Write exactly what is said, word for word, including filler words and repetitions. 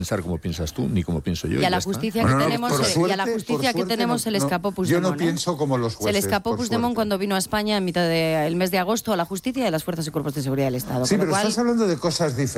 pensar como piensas tú, ni como pienso yo. Y a y la ya justicia está. que No, no, tenemos, por eh, suerte, y a la por justicia que suerte tenemos no- se le no, escapó yo Puigdemont. no ¿eh? pienso como los jueces. Se le escapó por Puigdemont suerte. cuando vino a España en mitad del mes de agosto a la justicia y a las fuerzas y cuerpos de seguridad del Estado. Sí, con lo pero cual, estás hablando de cosas diferentes.